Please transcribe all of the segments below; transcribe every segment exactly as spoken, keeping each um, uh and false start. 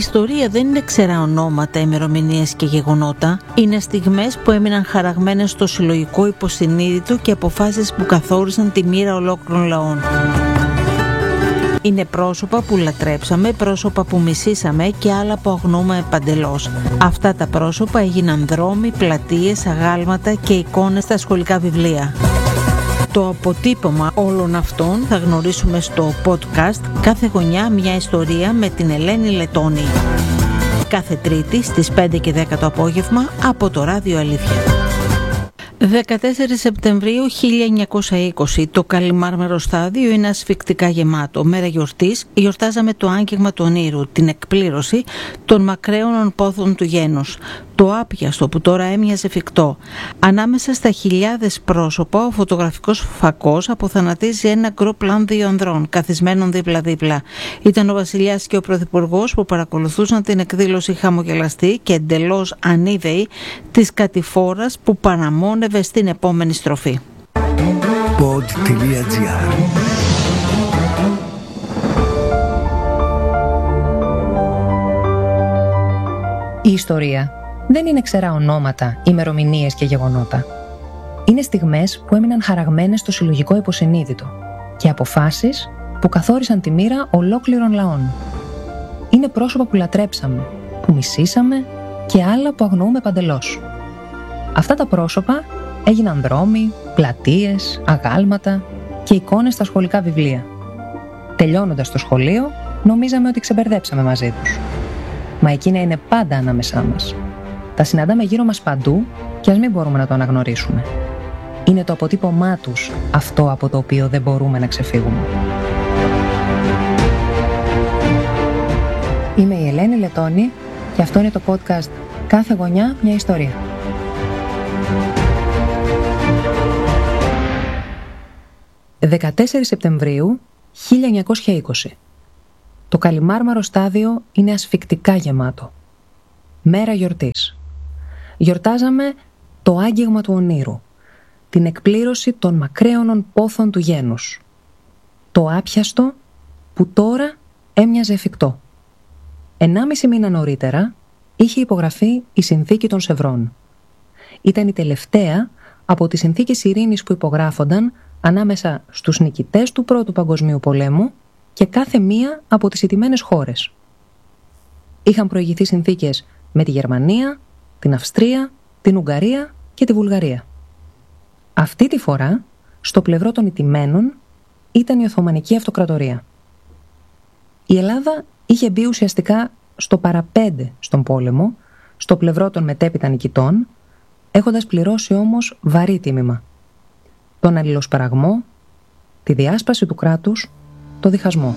ιστορία δεν είναι ξερά ονόματα, ημερομηνίες και γεγονότα. Είναι στιγμές που έμειναν χαραγμένες στο συλλογικό υποσυνείδητο και αποφάσεις που καθόρισαν τη μοίρα ολόκληρων λαών. Είναι πρόσωπα που λατρέψαμε, πρόσωπα που μισήσαμε και άλλα που αγνοούμε παντελώς. Αυτά τα πρόσωπα έγιναν δρόμοι, πλατείες, αγάλματα και εικόνες στα σχολικά βιβλία. Το αποτύπωμα όλων αυτών θα γνωρίσουμε στο podcast «Κάθε γωνιά μια ιστορία» με την Ελένη Λετώνη. Κάθε Τρίτη στις πέντε και δέκα το απόγευμα από το Ράδιο Αλήθεια. δεκατέσσερις Σεπτεμβρίου χίλια εννιακόσια είκοσι. Το Καλιμάρμαρο στάδιο είναι ασφυκτικά γεμάτο. Μέρα γιορτής, γιορτάζαμε το άγγιγμα του ονείρου, την εκπλήρωση των μακραίωνων πόθων του γένους. Το άπιαστο που τώρα έμοιαζε εφικτό. Ανάμεσα στα χιλιάδες πρόσωπα, ο φωτογραφικός φακός αποθανατίζει ένα γκρο πλάν δύο ανδρών, καθισμένων δίπλα-δίπλα. Ήταν ο βασιλιάς και ο πρωθυπουργός που παρακολουθούσαν την εκδήλωση χαμογελαστή και εντελώς ανίδεοι της κατηφόρας που παραμόνευε στην επόμενη στροφή. Pod.gr. Η ιστορία δεν είναι ξερά ονόματα, ημερομηνίες και γεγονότα. Είναι στιγμές που έμειναν χαραγμένες στο συλλογικό υποσυνείδητο και αποφάσεις που καθόρισαν τη μοίρα ολόκληρων λαών. Είναι πρόσωπα που λατρέψαμε, που μισήσαμε και άλλα που αγνοούμε παντελώς. Αυτά τα πρόσωπα έγιναν δρόμοι, πλατείες, αγάλματα και εικόνες στα σχολικά βιβλία. Τελειώνοντας το σχολείο, νομίζαμε ότι ξεμπερδέψαμε μαζί τους. Μα εκείνα είναι πάντα ανάμεσά μας. Τα συναντάμε γύρω μας παντού και ας μην μπορούμε να το αναγνωρίσουμε. Είναι το αποτύπωμά τους αυτό από το οποίο δεν μπορούμε να ξεφύγουμε. Είμαι η Ελένη Λετώνη και αυτό είναι το podcast «Κάθε γωνιά μια ιστορία». δεκατέσσερις Σεπτεμβρίου χίλια εννιακόσια είκοσι. Το Καλιμάρμαρο στάδιο είναι ασφυκτικά γεμάτο. Μέρα γιορτής. Γιορτάζαμε το άγγιγμα του ονείρου, την εκπλήρωση των μακραίωνων πόθων του γένους. Το άπιαστο που τώρα έμοιαζε εφικτό. Ενάμιση μήνα νωρίτερα είχε υπογραφεί η Συνθήκη των Σευρών. Ήταν η τελευταία από τις συνθήκες ειρήνης που υπογράφονταν ανάμεσα στους νικητές του Πρώτου Παγκοσμίου Πολέμου και κάθε μία από τις ηττημένες χώρες. Είχαν προηγηθεί συνθήκες με τη Γερμανία, την Αυστρία, την Ουγγαρία και τη Βουλγαρία. Αυτή τη φορά, στο πλευρό των ηττημένων, ήταν η Οθωμανική Αυτοκρατορία. Η Ελλάδα είχε μπει ουσιαστικά στο παραπέντε στον πόλεμο, στο πλευρό των μετέπειτα νικητών, έχοντας πληρώσει όμως βαρύ τίμημα. Τον αλληλοσπαραγμό, τη διάσπαση του κράτους, το διχασμό.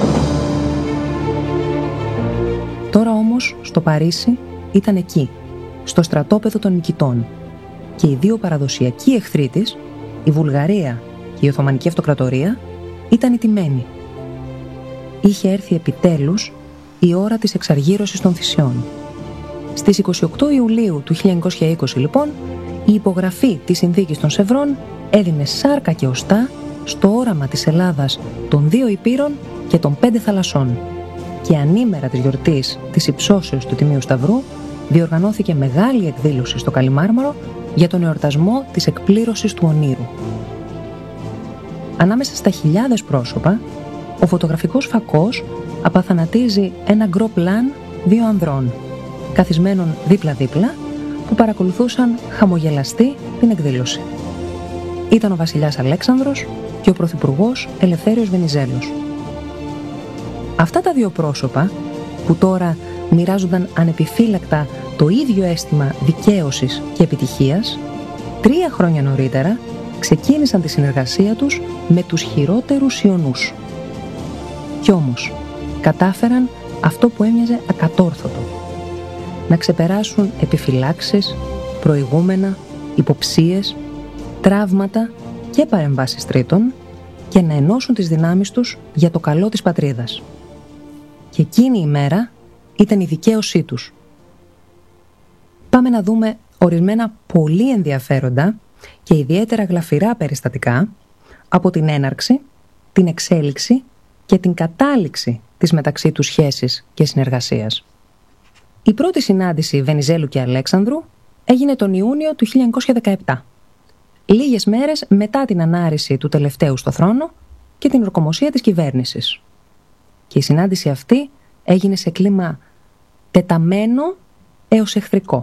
Τώρα όμως, στο Παρίσι, ήταν εκεί, στο στρατόπεδο των νικητών, και οι δύο παραδοσιακοί εχθροί της, η Βουλγαρία και η Οθωμανική Αυτοκρατορία, ήταν ηττημένοι. Είχε έρθει επιτέλους η ώρα της εξαργύρωσης των θυσιών. Στις είκοσι οκτώ Ιουλίου του χίλια εννιακόσια είκοσι, λοιπόν, η υπογραφή της Συνθήκης των Σευρών έδινε σάρκα και οστά στο όραμα της Ελλάδας των δύο Ηπείρων και των πέντε θαλασσών. Και ανήμερα της γιορτής της υψώσεως του Τιμίου Σταυρού διοργανώθηκε μεγάλη εκδήλωση στο Καλιμάρμαρο για τον εορτασμό της εκπλήρωσης του ονείρου. Ανάμεσα στα χιλιάδες πρόσωπα, ο φωτογραφικός φακός απαθανατίζει ένα γκρο πλάν δύο ανδρών, καθισμένων δίπλα-δίπλα, που παρακολουθούσαν χαμογελαστή την εκδήλωση. Ήταν ο βασιλιάς Αλέξανδρος και ο πρωθυπουργός Ελευθέριος Βενιζέλος. Αυτά τα δύο πρόσωπα, που τώρα μοιράζονταν ανεπιφύλακτα το ίδιο αίσθημα δικαίωσης και επιτυχίας, τρία χρόνια νωρίτερα ξεκίνησαν τη συνεργασία τους με τους χειρότερους Ιωνούς. Κι όμως κατάφεραν αυτό που έμοιαζε ακατόρθωτο: να ξεπεράσουν επιφυλάξεις, προηγούμενα, υποψίες, τραύματα και παρεμβάσεις τρίτων και να ενώσουν τις δυνάμεις τους για το καλό της πατρίδας. Και εκείνη η μέρα ήταν η δικαίωσή τους. Πάμε να δούμε ορισμένα πολύ ενδιαφέροντα και ιδιαίτερα γλαφυρά περιστατικά από την έναρξη, την εξέλιξη και την κατάληξη της μεταξύ τους σχέσης και συνεργασίας. Η πρώτη συνάντηση Βενιζέλου και Αλέξανδρου έγινε τον Ιούνιο του χίλια εννιακόσια δεκαεπτά, λίγες μέρες μετά την ανάρρηση του τελευταίου στο θρόνο και την ορκομοσία της κυβέρνησης. Και η συνάντηση αυτή έγινε σε κλίμα τεταμένο έως εχθρικό.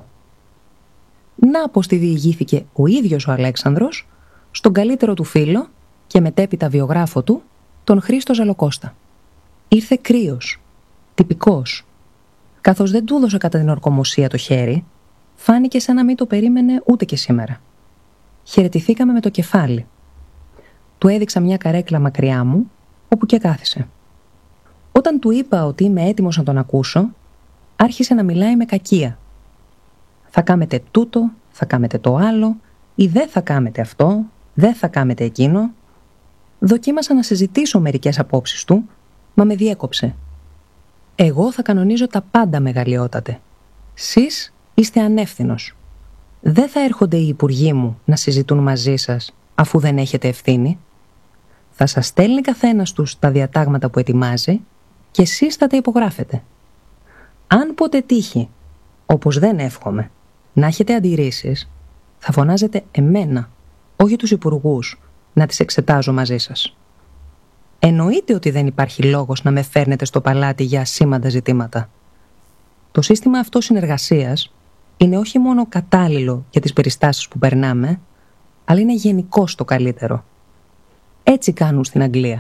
Να πως τη διηγήθηκε ο ίδιος ο Αλέξανδρος στον καλύτερο του φίλο και μετέπειτα βιογράφο του, τον Χρήστο Ζαλοκώστα. Ήρθε κρύος, τυπικός. Καθώς δεν του έδωσε κατά την ορκομοσία το χέρι, φάνηκε σαν να μην το περίμενε ούτε και σήμερα. Χαιρετηθήκαμε με το κεφάλι. Του έδειξα μια καρέκλα μακριά μου, όπου και κάθισε. Όταν του είπα ότι είμαι έτοιμος να τον ακούσω, άρχισε να μιλάει με κακία. Θα κάμετε τούτο, θα κάμετε το άλλο, ή δεν θα κάμετε αυτό, δεν θα κάμετε εκείνο. Δοκίμασα να συζητήσω μερικές απόψεις του, μα με διέκοψε. Εγώ θα κανονίζω τα πάντα, μεγαλειότατε. Σεις είστε ανεύθυνος. Δεν θα έρχονται οι υπουργοί μου να συζητούν μαζί σας, αφού δεν έχετε ευθύνη. Θα σας στέλνει καθένας τους τα διατάγματα που ετοιμάζει και εσείς θα τα υπογράφετε. Αν ποτέ τύχει, όπως δεν εύχομαι, να έχετε αντιρρήσεις, θα φωνάζετε εμένα, όχι τους υπουργούς, να τις εξετάζω μαζί σας. Εννοείται ότι δεν υπάρχει λόγος να με φέρνετε στο παλάτι για ασήμαντα ζητήματα. Το σύστημα αυτό συνεργασίας είναι όχι μόνο κατάλληλο για τις περιστάσεις που περνάμε, αλλά είναι γενικώς το καλύτερο. Έτσι κάνουν στην Αγγλία.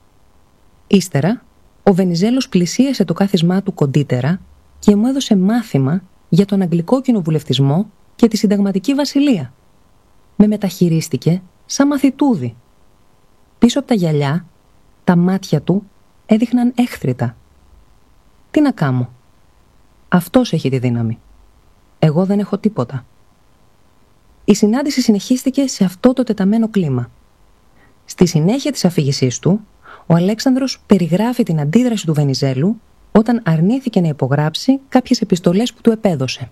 Ύστερα, ο Βενιζέλος πλησίασε το κάθισμά του κοντύτερα και μου έδωσε μάθημα για τον αγγλικό κοινοβουλευτισμό και τη συνταγματική βασιλεία. Με μεταχειρίστηκε σαν μαθητούδι. Πίσω από τα γυαλιά, τα μάτια του έδειχναν έχθρητα. Τι να κάμω. Αυτός έχει τη δύναμη. Εγώ δεν έχω τίποτα. Η συνάντηση συνεχίστηκε σε αυτό το τεταμένο κλίμα. Στη συνέχεια της αφήγησής του, ο Αλέξανδρος περιγράφει την αντίδραση του Βενιζέλου όταν αρνήθηκε να υπογράψει κάποιες επιστολές που του επέδωσε.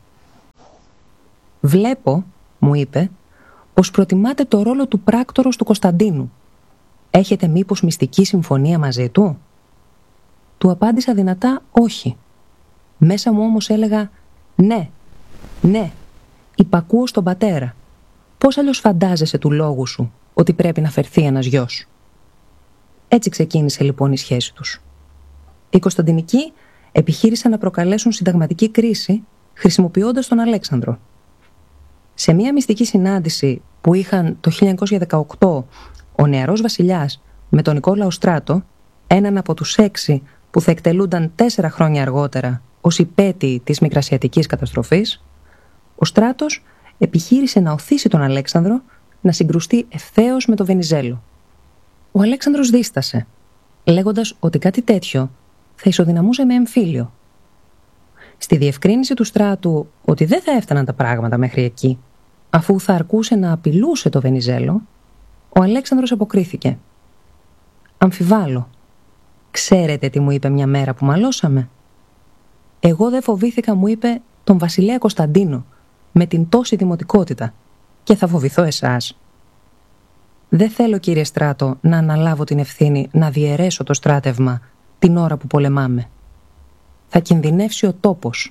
«Βλέπω», μου είπε, «πως προτιμάτε το ρόλο του πράκτορος του Κωνσταντίνου. Έχετε μήπως μυστική συμφωνία μαζί του?» Του απάντησα δυνατά όχι. Μέσα μου όμως έλεγα «Ναι, ναι, υπακούω στον πατέρα. Πώς αλλιώς φαντάζεσαι του λόγου σου ότι πρέπει να φερθεί ένας γιος?» Έτσι ξεκίνησε λοιπόν η σχέση τους. Οι Κωνσταντινικοί επιχείρησαν να προκαλέσουν συνταγματική κρίση χρησιμοποιώντας τον Αλέξανδρο. Σε μια μυστική συνάντηση που είχαν το χίλια εννιακόσια δεκαοκτώ ο νεαρός βασιλιάς με τον Νικόλαο Στράτο, έναν από τους έξι που θα εκτελούνταν τέσσερα χρόνια αργότερα ως υπέτειοι της Μικρασιατικής καταστροφής, ο Στράτος επιχείρησε να οθήσει τον Αλέξανδρο να συγκρουστεί ευθέως με τον Βενιζέλο. Ο Αλέξανδρος δίστασε, λέγοντας ότι κάτι τέτοιο θα ισοδυναμούσε με εμφύλιο. Στη διευκρίνηση του Στράτου ότι δεν θα έφταναν τα πράγματα μέχρι εκεί, αφού θα αρκούσε να απειλούσε το Βενιζέλο, ο Αλέξανδρος αποκρίθηκε. «Αμφιβάλλω. Ξέρετε τι μου είπε μια μέρα που μαλώσαμε?» «Εγώ δεν φοβήθηκα», μου είπε, «τον βασιλέα Κωνσταντίνο με την τόση δημοτικότητα και θα φοβηθώ εσάς?» «Δεν θέλω, κύριε Στράτο, να αναλάβω την ευθύνη να διαιρέσω το στράτευμα την ώρα που πολεμάμε. Θα κινδυνεύσει ο τόπος».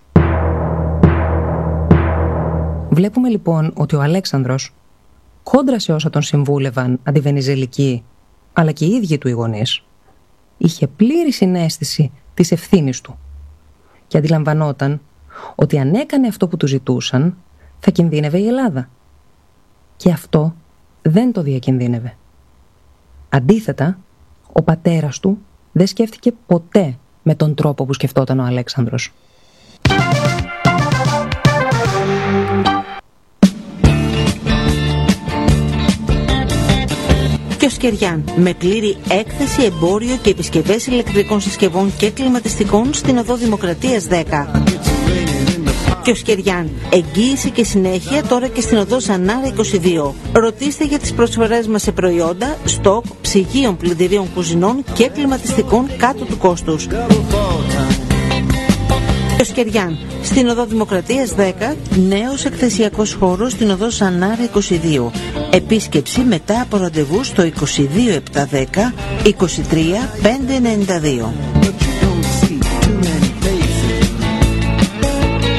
Βλέπουμε λοιπόν ότι ο Αλέξανδρος, κόντρα σε όσα τον συμβούλευαν αντιβενιζελικοί, αλλά και οι ίδιοι του οι γονείς, είχε πλήρη συναίσθηση της ευθύνης του και αντιλαμβανόταν ότι αν έκανε αυτό που του ζητούσαν, θα κινδύνευε η Ελλάδα. Και αυτό δεν το διακινδύνευε. Αντίθετα, ο πατέρας του δεν σκέφτηκε ποτέ με τον τρόπο που σκεφτόταν ο Αλέξανδρος. Κιοσκεριάν, με πλήρη έκθεση, εμπόριο και επισκευές ηλεκτρικών συσκευών και κλιματιστικών στην οδό Δημοκρατίας δέκα. Κιοσκεριάν, εγγύηση και συνέχεια τώρα και στην οδό Ζανάρα είκοσι δύο. Ρωτήστε για τις προσφορές μας σε προϊόντα, στόκ, ψυγείων, πλυντηρίων κουζινών και κλιματιστικών κάτω του κόστους. Κιοσκεριάν, στην οδό Δημοκρατίας δέκα, νέος εκθεσιακός χώρος στην οδό Ζανάρα είκοσι δύο. Επίσκεψη μετά από ραντεβού στο είκοσι δύο επτακόσια δέκα είκοσι τρία πεντακόσια ενενήντα δύο.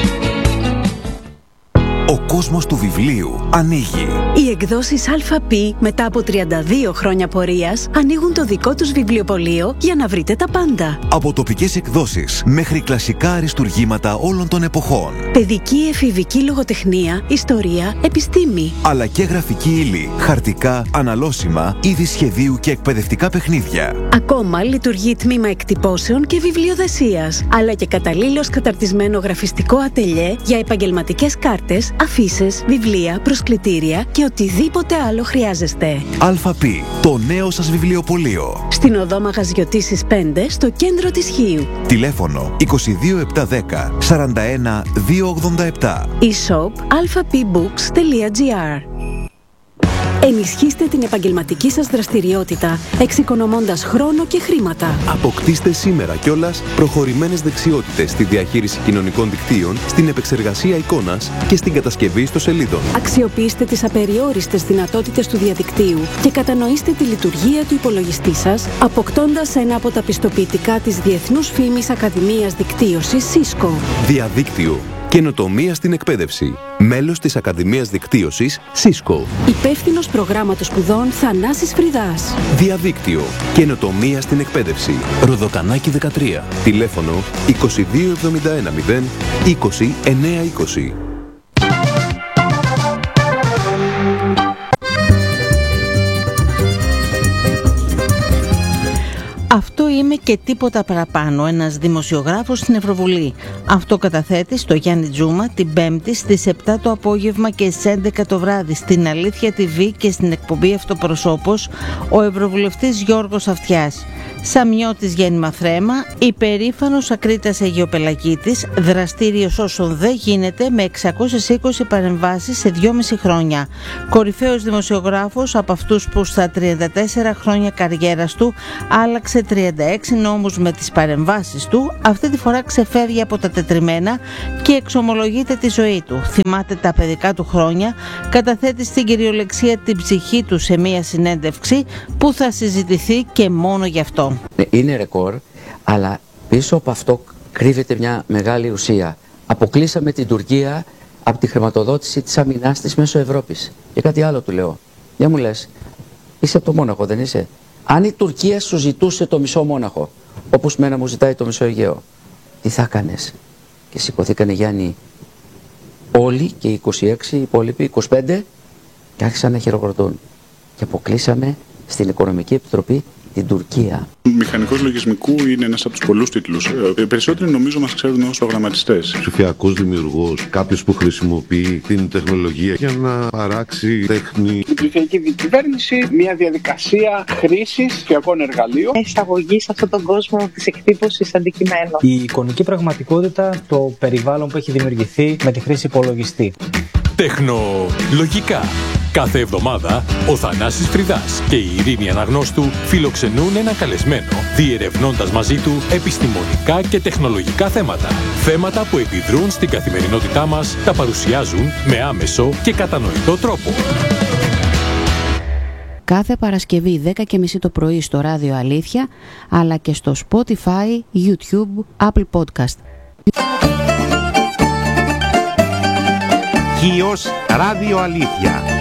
κόσμος του βιβλίου ανοίγει. Οι εκδόσεις ΑΠ μετά από τριάντα δύο χρόνια πορείας ανοίγουν το δικό τους βιβλιοπωλείο για να βρείτε τα πάντα. Από τοπικές εκδόσεις μέχρι κλασικά αριστουργήματα όλων των εποχών. Παιδική, εφηβική λογοτεχνία, ιστορία, επιστήμη. Αλλά και γραφική ύλη, χαρτικά, αναλώσιμα, είδη σχεδίου και εκπαιδευτικά παιχνίδια. Ακόμα λειτουργεί τμήμα εκτυπώσεων και βιβλιοδεσίας, αλλά και καταλήλως καταρτισμένο γραφιστικό ατελιέ για επαγγελματικές κάρτες, αφίσες, βιβλία, προσκλητήρια και οτιδήποτε άλλο χρειάζεστε. ΑΠ, το νέο σας βιβλιοπωλείο. Στην οδό Μαγαζιωτήσης πέντε, στο κέντρο της Χίου. Τηλέφωνο είκοσι δύο επτακόσια δέκα σαράντα ένα διακόσια ογδόντα επτά. e-shop alphapbooks τελεία gr. Ενισχύστε την επαγγελματική σας δραστηριότητα, εξοικονομώντας χρόνο και χρήματα. Αποκτήστε σήμερα κιόλας προχωρημένες δεξιότητες στη διαχείριση κοινωνικών δικτύων, στην επεξεργασία εικόνας και στην κατασκευή ιστοσελίδων. Αξιοποιήστε τις απεριόριστες δυνατότητες του διαδικτύου και κατανοήστε τη λειτουργία του υπολογιστή σας, αποκτώντας ένα από τα πιστοποιητικά της Διεθνούς Φήμης Ακαδημίας Δικτύωσης Cisco. Διαδίκτυο. Καινοτομία στην εκπαίδευση. Μέλος της Ακαδημίας Δικτύωσης Cisco. Υπεύθυνος προγράμματος σπουδών Θανάσης Φρυδάς. Διαδίκτυο. Καινοτομία στην εκπαίδευση. Ροδοκανάκι δεκατρία. Τηλέφωνο είκοσι δύο εβδομήντα ένα μηδέν είκοσι εννιακόσια είκοσι. Αυτό είμαι και τίποτα παραπάνω, ένας δημοσιογράφος στην Ευρωβουλή. Αυτό καταθέτει στο Γιάννη Τζούμα την Πέμπτη στις επτά το απόγευμα και στις έντεκα το βράδυ στην Αλήθεια τι βι και στην εκπομπή Αυτοπροσώπος ο Ευρωβουλευτής Γιώργος Αυτιάς. Σαμιώτης γέννημα θρέμα, υπερήφανος Ακρίτας Αιγιοπελακίτης, δραστήριος όσο δεν γίνεται με εξακόσιες είκοσι παρεμβάσεις σε δυόμιση χρόνια. Κορυφαίος δημοσιογράφος από αυτούς που στα τριάντα τέσσερα χρόνια καριέρας του άλλαξε τριάντα έξι νόμους με τις παρεμβάσεις του, αυτή τη φορά ξεφεύγει από τα τετριμένα και εξομολογείται τη ζωή του. Θυμάται τα παιδικά του χρόνια, καταθέτει στην κυριολεξία την ψυχή του σε μία συνέντευξη που θα συζητηθεί και μόνο γι' αυτό. Είναι ρεκόρ, αλλά πίσω από αυτό κρύβεται μια μεγάλη ουσία. Αποκλείσαμε την Τουρκία από τη χρηματοδότηση της αμυνάς της μέσω Ευρώπης. Και κάτι άλλο του λέω. Για μου λες, είσαι από το Μόναχο, δεν είσαι? Αν η Τουρκία σου ζητούσε το μισό Μόναχο, όπως μένα μου ζητάει το μισό Αιγαίο, τι θα κάνεις? Και σηκωθήκανε, Γιάννη, όλοι και οι είκοσι έξι, οι υπόλοιποι είκοσι πέντε, και άρχισαν να χειροκροτούν. Και αποκλείσαμε στην Οικονομική Επιτροπή την Τουρκία. Μηχανικός λογισμικού είναι ένας από τους πολλούς τίτλους. Οι περισσότεροι νομίζω μας ξέρουν ως προγραμματιστές. Ψηφιακός δημιουργός, κάποιος που χρησιμοποιεί την τεχνολογία για να παράξει τέχνη. Η ψηφιακή διακυβέρνηση, μια διαδικασία χρήσης ψηφιακών εργαλείων. Εισαγωγή σε αυτόν τον κόσμο της εκτύπωσης αντικειμένων. Η εικονική πραγματικότητα, το περιβάλλον που έχει δημιουργηθεί με τη χρήση υπολογιστή. Τεχνολογικά. Κάθε εβδομάδα ο Θανάσης Φρυδάς και η Ειρήνη Αναγνώστου φιλοξενούν ένα καλεσμένο, διερευνώντας μαζί του επιστημονικά και τεχνολογικά θέματα. Θέματα που επιδρούν στην καθημερινότητά μας, τα παρουσιάζουν με άμεσο και κατανοητό τρόπο. Κάθε Παρασκευή δέκα και μισή το πρωί στο Ράδιο Αλήθεια, αλλά και στο Spotify, YouTube, Apple Podcast. Χίος Ράδιο Αλήθεια.